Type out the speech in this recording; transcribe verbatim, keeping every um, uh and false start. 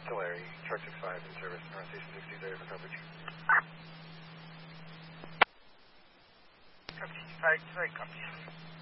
Tulare, Truck six five in service, North Station sixty, for coverage. Truck six five, Tulare, copy.